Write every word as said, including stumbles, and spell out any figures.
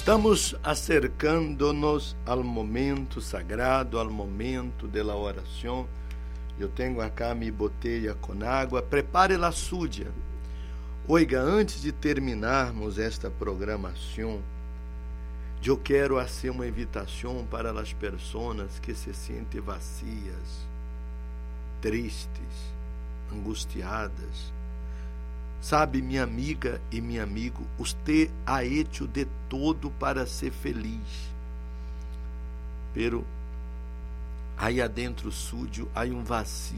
Estamos acercando-nos ao momento sagrado, ao momento da oração. Eu tenho acá minha botella com água. Prepare a súdia. Oiga, antes de terminarmos esta programação, eu quero fazer uma invitação para as pessoas que se sentem vazias, tristes, angustiadas. Sabe, minha amiga e meu amigo, você ha hecho de todo para ser feliz. Pero aí adentro sujo há um vazio.